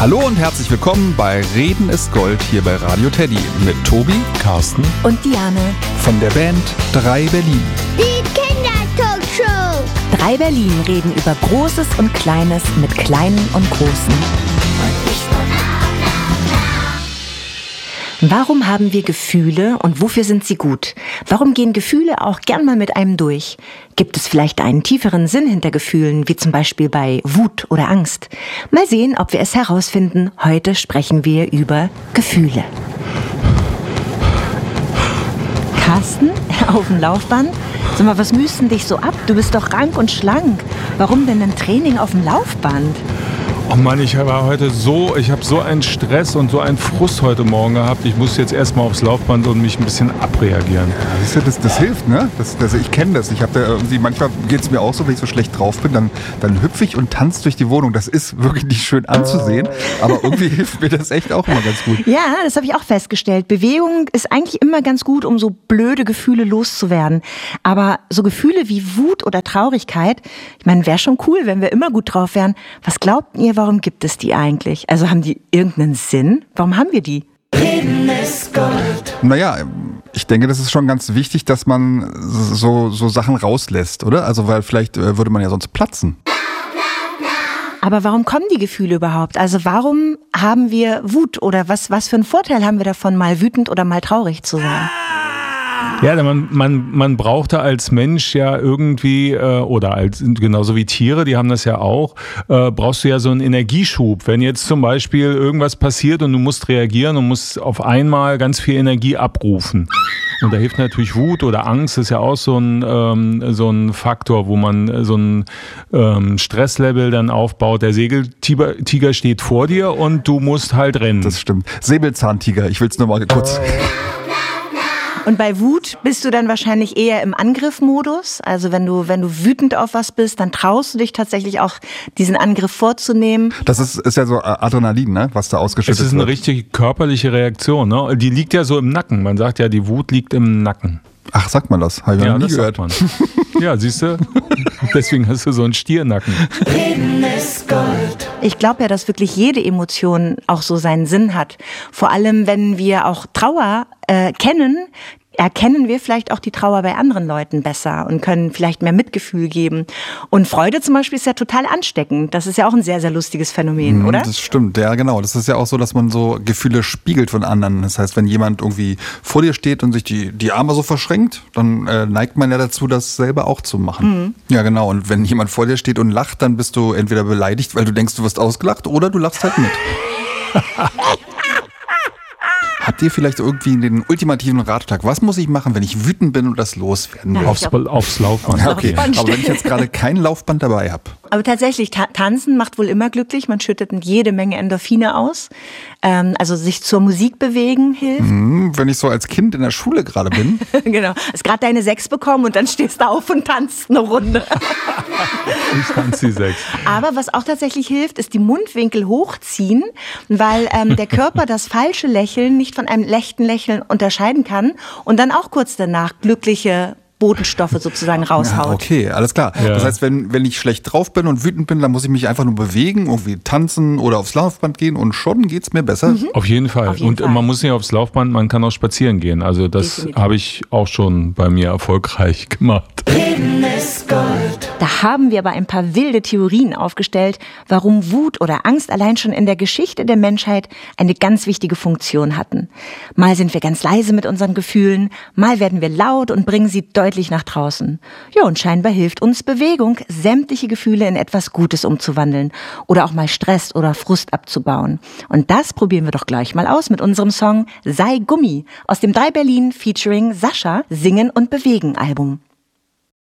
Hallo und herzlich willkommen bei Reden ist Gold hier bei Radio Teddy mit Tobi, Carsten und Diane von der Band 3 Berlin. Die Kindertalkshow. 3 Berlin reden über Großes und Kleines mit Kleinen und Großen. Warum haben wir Gefühle und wofür sind sie gut? Warum gehen Gefühle auch gern mal mit einem durch? Gibt es vielleicht einen tieferen Sinn hinter Gefühlen, wie zum Beispiel bei Wut oder Angst? Mal sehen, ob wir es herausfinden. Heute sprechen wir über Gefühle. Carsten, auf dem Laufband? Sag mal, was müsst denn dich so ab? Du bist doch rank und schlank. Warum denn ein Training auf dem Laufband? Oh Mann, ich habe so einen Stress und so einen Frust heute Morgen gehabt. Ich muss jetzt erstmal aufs Laufband und mich ein bisschen abreagieren. Ja, das hilft, ne? Ich kenne das. Ich habe da irgendwie, manchmal geht es mir auch so, wenn ich so schlecht drauf bin, dann hüpfe ich und tanze durch die Wohnung. Das ist wirklich nicht schön anzusehen, aber irgendwie hilft mir das echt auch immer ganz gut. Ja, das habe ich auch festgestellt. Bewegung ist eigentlich immer ganz gut, um so blöde Gefühle loszuwerden. Aber so Gefühle wie Wut oder Traurigkeit, ich meine, wäre schon cool, wenn wir immer gut drauf wären. Was glaubt ihr, warum gibt es die eigentlich? Also haben die irgendeinen Sinn? Warum haben wir die? Reden ist Gold. Naja, ich denke, das ist schon ganz wichtig, dass man so Sachen rauslässt, oder? Also weil vielleicht würde man ja sonst platzen. Aber warum kommen die Gefühle überhaupt? Also warum haben wir Wut? Oder was für einen Vorteil haben wir davon, mal wütend oder mal traurig zu sein? Ja, man braucht da als Mensch ja irgendwie, oder genauso wie Tiere, die haben das ja auch, brauchst du ja so einen Energieschub. Wenn jetzt zum Beispiel irgendwas passiert und du musst reagieren und musst auf einmal ganz viel Energie abrufen. Und da hilft natürlich Wut oder Angst, ist ja auch so ein Faktor, wo man so ein Stresslevel dann aufbaut. Der Säbeltiger steht vor dir und du musst halt rennen. Das stimmt. Säbelzahntiger, ich will es nur mal kurz... Und bei Wut bist du dann wahrscheinlich eher im Angriffmodus. Also wenn du wütend auf was bist, dann traust du dich tatsächlich auch, diesen Angriff vorzunehmen. Das ist ja so Adrenalin, ne, was da ausgeschüttet wird. Es ist eine richtig körperliche Reaktion, ne? Die liegt ja so im Nacken. Man sagt ja, die Wut liegt im Nacken. Ach, sagt man das? Habe ich noch nie gehört. Sagt man. Ja, siehst du? Deswegen hast du so einen Stiernacken. Reden ist Gold. Ich glaube ja, dass wirklich jede Emotion auch so seinen Sinn hat. Vor allem, wenn wir auch Trauer erkennen wir vielleicht auch die Trauer bei anderen Leuten besser und können vielleicht mehr Mitgefühl geben. Und Freude zum Beispiel ist ja total ansteckend. Das ist ja auch ein sehr, sehr lustiges Phänomen, oder? Das stimmt, ja genau. Das ist ja auch so, dass man so Gefühle spiegelt von anderen. Das heißt, wenn jemand irgendwie vor dir steht und sich die Arme so verschränkt, dann neigt man ja dazu, das selber auch zu machen. Mhm. Ja genau, und wenn jemand vor dir steht und lacht, dann bist du entweder beleidigt, weil du denkst, du wirst ausgelacht, oder du lachst halt mit. Habt ihr vielleicht irgendwie den ultimativen Ratschlag? Was muss ich machen, wenn ich wütend bin und das loswerden will? Aufs Laufband. Ja, okay. Aber wenn ich jetzt gerade kein Laufband dabei habe. Aber tatsächlich, tanzen macht wohl immer glücklich. Man schüttet jede Menge Endorphine aus. Also sich zur Musik bewegen hilft. Wenn ich so als Kind in der Schule gerade bin. Genau. Hast gerade deine 6 bekommen und dann stehst du auf und tanzt eine Runde. Ich tanze die 6. Aber was auch tatsächlich hilft, ist die Mundwinkel hochziehen, weil der Körper das falsche Lächeln nicht von einem echten Lächeln unterscheiden kann und dann auch kurz danach glückliche Botenstoffe sozusagen raushaut. Ja, okay, alles klar. Ja. Das heißt, wenn ich schlecht drauf bin und wütend bin, dann muss ich mich einfach nur bewegen, irgendwie tanzen oder aufs Laufband gehen und schon geht's mir besser. Mhm. Auf jeden Fall. Man muss nicht aufs Laufband, man kann auch spazieren gehen. Also das habe ich auch schon bei mir erfolgreich gemacht. Reden ist Gold. Da haben wir aber ein paar wilde Theorien aufgestellt, warum Wut oder Angst allein schon in der Geschichte der Menschheit eine ganz wichtige Funktion hatten. Mal sind wir ganz leise mit unseren Gefühlen, mal werden wir laut und bringen sie deutlich nach draußen. Ja, und scheinbar hilft uns Bewegung, sämtliche Gefühle in etwas Gutes umzuwandeln oder auch mal Stress oder Frust abzubauen. Und das probieren wir doch gleich mal aus mit unserem Song Sei Gummi aus dem 3 Berlin featuring Sascha Singen und Bewegen Album.